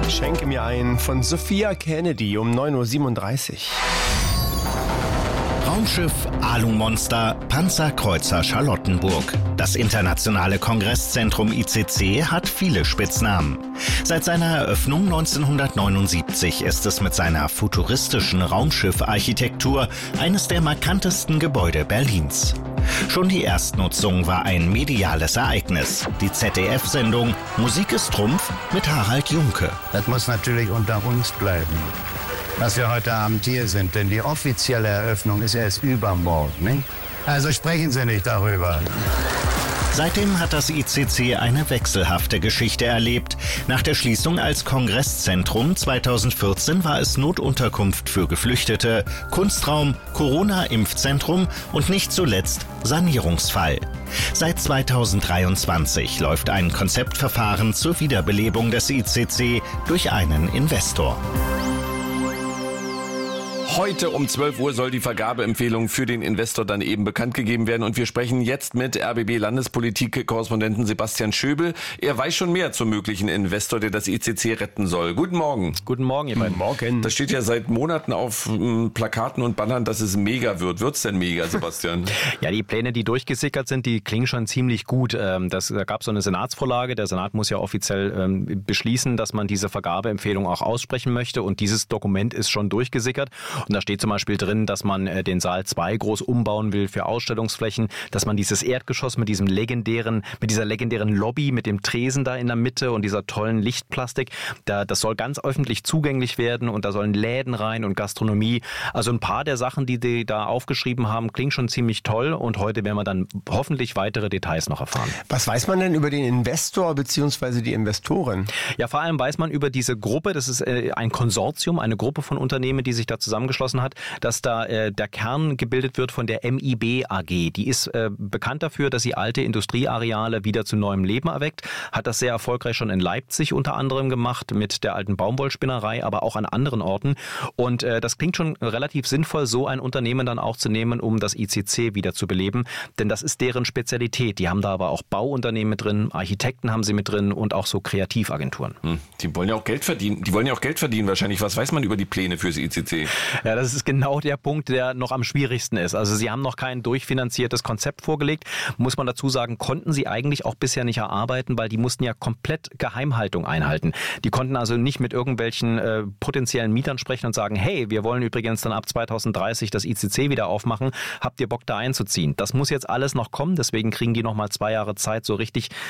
Schenke mir ein von Sophia Kennedy um 9.37 Uhr. Raumschiff, Alumonster, Panzerkreuzer Charlottenburg. Das internationale Kongresszentrum ICC hat viele Spitznamen. Seit seiner Eröffnung 1979 ist es mit seiner futuristischen Raumschiffarchitektur eines der markantesten Gebäude Berlins. Schon die Erstnutzung war ein mediales Ereignis. Die ZDF-Sendung Musik ist Trumpf mit Harald Junke. Das muss natürlich unter uns bleiben, dass wir heute Abend hier sind, denn die offizielle Eröffnung ist erst übermorgen, nicht? Also sprechen Sie nicht darüber. Seitdem hat das ICC eine wechselhafte Geschichte erlebt. Nach der Schließung als Kongresszentrum 2014 war es Notunterkunft für Geflüchtete, Kunstraum, Corona-Impfzentrum und nicht zuletzt Sanierungsfall. Seit 2023 läuft ein Konzeptverfahren zur Wiederbelebung des ICC durch einen Investor. Heute um 12 Uhr soll die Vergabeempfehlung für den Investor dann eben bekannt gegeben werden. Und wir sprechen jetzt mit RBB-Landespolitik-Korrespondenten Sebastian Schöbel. Er weiß schon mehr zum möglichen Investor, der das ICC retten soll. Guten Morgen. Guten Morgen, ihr beiden. Morgen. Das steht ja seit Monaten auf Plakaten und Bannern, dass es mega wird. Wird's denn mega, Sebastian? Ja, die Pläne, die durchgesickert sind, die klingen schon ziemlich gut. Da gab es so eine Senatsvorlage. Der Senat muss ja offiziell beschließen, dass man diese Vergabeempfehlung auch aussprechen möchte. Und dieses Dokument ist schon durchgesickert. Und da steht zum Beispiel drin, dass man den Saal 2 groß umbauen will für Ausstellungsflächen, dass man dieses Erdgeschoss mit dieser legendären Lobby, mit dem Tresen da in der Mitte und dieser tollen Lichtplastik, das soll ganz öffentlich zugänglich werden und da sollen Läden rein und Gastronomie. Also ein paar der Sachen, die da aufgeschrieben haben, klingen schon ziemlich toll und heute werden wir dann hoffentlich weitere Details noch erfahren. Was weiß man denn über den Investor bzw. die Investoren? Ja, vor allem weiß man über diese Gruppe, das ist ein Konsortium, eine Gruppe von Unternehmen, die sich da zusammengeschlossen hat, dass da der Kern gebildet wird von der MIB AG. Die ist bekannt dafür, dass sie alte Industrieareale wieder zu neuem Leben erweckt, hat das sehr erfolgreich schon in Leipzig unter anderem gemacht mit der alten Baumwollspinnerei, aber auch an anderen Orten. Und das klingt schon relativ sinnvoll, so ein Unternehmen dann auch zu nehmen, um das ICC wieder zu beleben, denn das ist deren Spezialität. Die haben da aber auch Bauunternehmen mit drin, Architekten haben sie mit drin und auch so Kreativagenturen. Die wollen ja auch Geld verdienen. Die wollen ja auch Geld verdienen wahrscheinlich. Was weiß man über die Pläne fürs ICC? Ja, das ist genau der Punkt, der noch am schwierigsten ist. Also sie haben noch kein durchfinanziertes Konzept vorgelegt. Muss man dazu sagen, konnten sie eigentlich auch bisher nicht erarbeiten, weil die mussten ja komplett Geheimhaltung einhalten. Die konnten also nicht mit irgendwelchen potenziellen Mietern sprechen und sagen, hey, wir wollen übrigens dann ab 2030 das ICC wieder aufmachen. Habt ihr Bock da einzuziehen? Das muss jetzt alles noch kommen, deswegen kriegen die noch mal 2 Jahre Zeit, so richtig